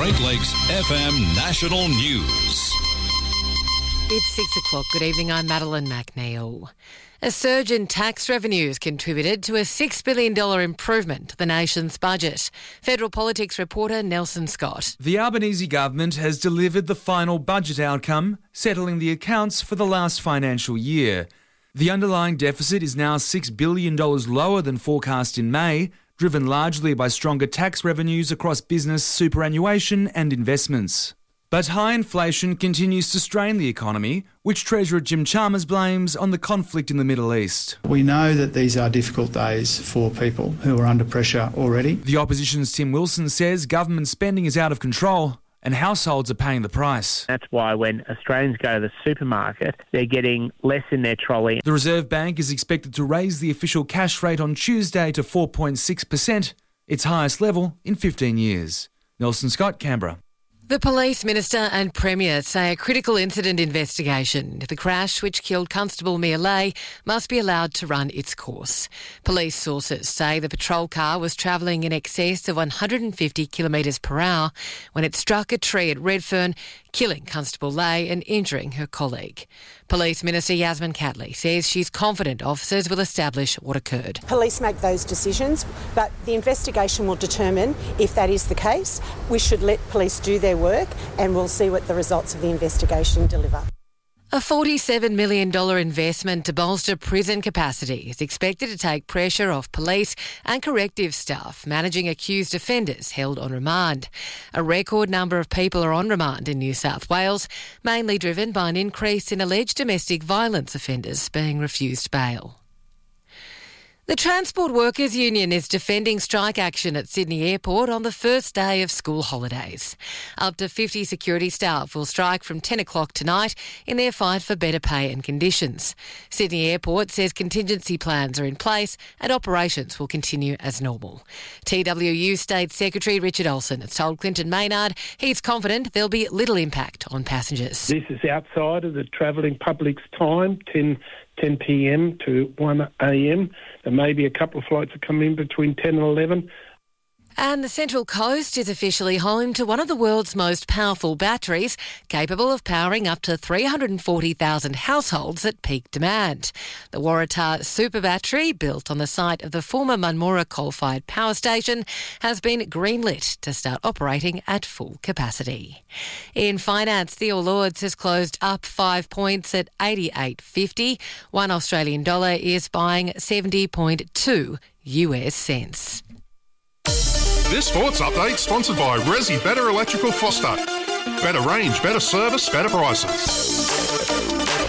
Great Lakes FM National News. It's 6 o'clock. Good evening, I'm Madeline McNeil. A surge in tax revenues contributed to a $6 billion improvement to the nation's budget. Federal politics reporter Nelson Scott. The Albanese government has delivered the final budget outcome, settling the accounts for the last financial year. The underlying deficit is now $6 billion lower than forecast in May, driven largely by stronger tax revenues across business, superannuation and investments. But high inflation continues to strain the economy, which Treasurer Jim Chalmers blames on the conflict in the Middle East. We know that these are difficult days for people who are under pressure already. The opposition's Tim Wilson says government spending is out of control and households are paying the price. That's why when Australians go to the supermarket, they're getting less in their trolley. The Reserve Bank is expected to raise the official cash rate on Tuesday to 4.6%, its highest level in 15 years. Nelson Scott, Canberra. The Police Minister and Premier say a critical incident investigation into the crash which killed Constable Mia Lay must be allowed to run its course. Police sources say the patrol car was travelling in excess of 150 kilometres per hour when it struck a tree at Redfern, killing Constable Lay and injuring her colleague. Police Minister Yasmin Catley says she's confident officers will establish what occurred. Police make those decisions, but the investigation will determine if that is the case. We should let police do their work and we'll see what the results of the investigation deliver. A $47 million investment to bolster prison capacity is expected to take pressure off police and corrective staff managing accused offenders held on remand. A record number of people are on remand in New South Wales, mainly driven by an increase in alleged domestic violence offenders being refused bail. The Transport Workers Union is defending strike action at Sydney Airport on the first day of school holidays. Up to 50 security staff will strike from 10 o'clock tonight in their fight for better pay and conditions. Sydney Airport says contingency plans are in place and operations will continue as normal. TWU State Secretary Richard Olsen has told Clinton Maynard he's confident there'll be little impact on passengers. This is outside of the travelling public's time, 10 p.m. to 1 a.m. There may be a couple of flights that come in between 10 and 11. And the Central Coast is officially home to one of the world's most powerful batteries, capable of powering up to 340,000 households at peak demand. The Waratah Super Battery, built on the site of the former Munmorah coal-fired power station, has been greenlit to start operating at full capacity. In finance, the All Ords has closed up 5 points at 88.50. $1 Australian dollar is buying 70.2 US cents. This sports update sponsored by Resi Better Electrical Foster. Better range, better service, better prices.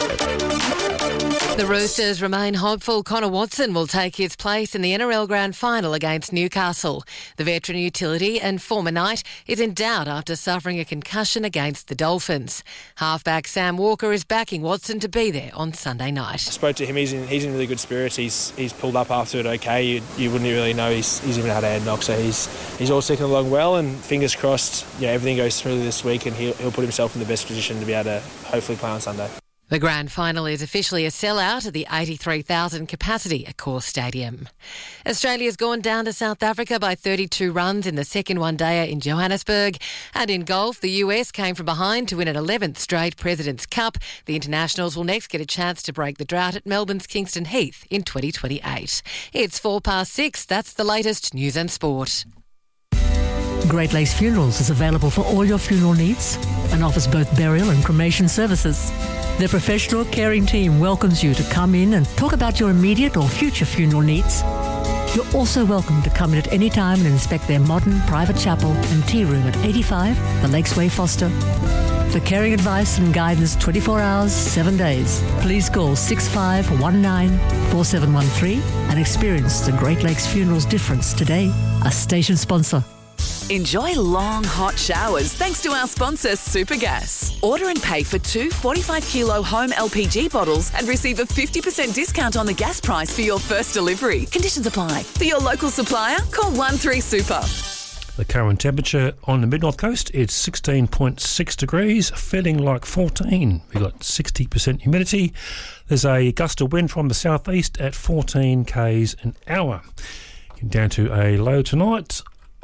The Roosters remain hopeful Connor Watson will take his place in the NRL Grand Final against Newcastle. The veteran utility and former Knight is in doubt after suffering a concussion against the Dolphins. Halfback Sam Walker is backing Watson to be there on Sunday night. I spoke to him, he's in really good spirits. He's pulled up after it okay. You wouldn't really know he's even had a head knock, so he's all ticking along well, and fingers crossed, everything goes smoothly this week and he'll put himself in the best position to be able to hopefully play on Sunday. The Grand Final is officially a sellout at the 83,000 capacity at Accor Stadium. Australia's gone down to South Africa by 32 runs in the second one-dayer in Johannesburg. And in golf, the US came from behind to win an 11th straight President's Cup. The internationals will next get a chance to break the drought at Melbourne's Kingston Heath in 2028. It's 6:04. That's the latest news and sport. Great Lakes Funerals is available for all your funeral needs and offers both burial and cremation services. Their professional caring team welcomes you to come in and talk about your immediate or future funeral needs. You're also welcome to come in at any time and inspect their modern private chapel and tea room at 85 The Lakes Way, Foster. For caring advice and guidance 24 hours, 7 days, please call 6519 4713 and experience the Great Lakes Funerals difference today. A station sponsor. Enjoy long, hot showers thanks to our sponsor, Supergas. Order and pay for 2 45-kilo home LPG bottles and receive a 50% discount on the gas price for your first delivery. Conditions apply. For your local supplier, call 13Super. The current temperature on the Mid-North Coast is 16.6 degrees, feeling like 14. We've got 60% humidity. There's a gust of wind from the southeast at 14 k's an hour. Down to a low tonight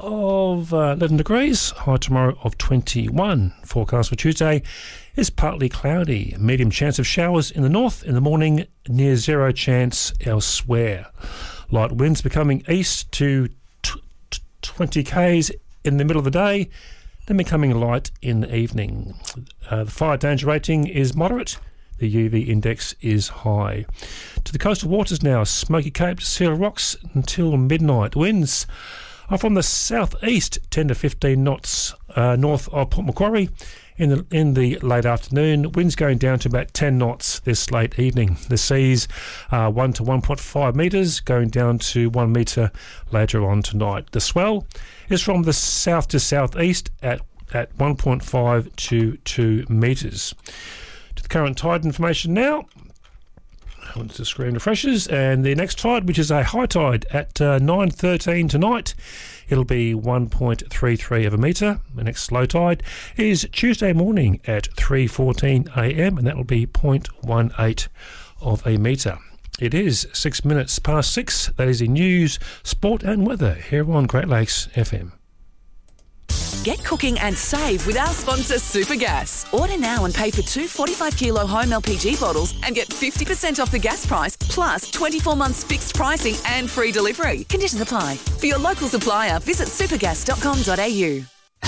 of 11 degrees, high tomorrow of 21. Forecast for Tuesday is partly cloudy, medium chance of showers in the north in the morning, near zero chance elsewhere. Light winds becoming east to 20 k's in the middle of the day, then becoming light in the evening. The fire danger rating is moderate. The UV index is high. To the coastal waters now, Smoky Cape to Seal Rocks until midnight. Winds are from the southeast, 10 to 15 knots north of Port Macquarie. In the late afternoon, winds going down to about 10 knots this late evening. The seas are 1 to 1.5 metres, going down to 1 metre later on tonight. The swell is from the south to southeast at 1.5 to 2 metres. To the current tide information now. Once the screen refreshes, and the next tide, which is a high tide at 9:13 tonight, it'll be 1.33 of a metre. The next low tide is Tuesday morning at 3:14 a.m, and that will be 0.18 of a metre. It is 6 minutes past 6. That is the news, sport and weather here on Great Lakes FM. Get cooking and save with our sponsor Supergas. Order now and pay for 2 45-kilo home LPG bottles and get 50% off the gas price, plus 24 months fixed pricing and free delivery. Conditions apply. For your local supplier, visit supergas.com.au.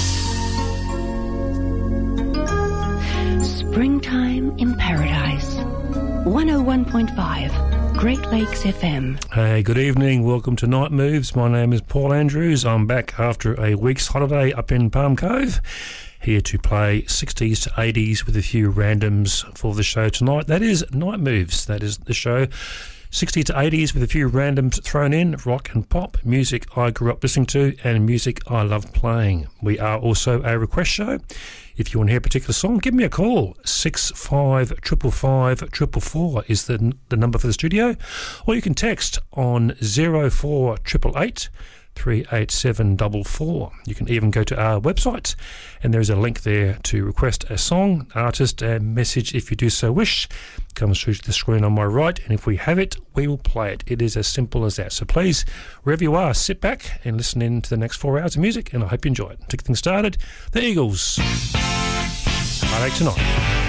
Springtime in Paradise. 101.5 Great Lakes FM. Hey, good evening. Welcome to Night Moves. My name is Paul Andrews. I'm back after a week's holiday up in Palm Cove, here to play 60s to 80s with a few randoms for the show tonight. That is Night Moves. That is the show. 60s to 80s with a few randoms thrown in, rock and pop, music I grew up listening to and music I love playing. We are also a request show. If you want to hear a particular song, give me a call. 6555 444 is the number for the studio. Or you can text on 04888 38744. You can even go to our website, and there's a link there to request a song, artist, and message if you do so wish. It comes through to the screen on my right, and if we have it, we will play it. It is as simple as that. So please, wherever you are, sit back and listen in to the next 4 hours of music, and I hope you enjoy it. To get things started, the Eagles. Heartache Tonight.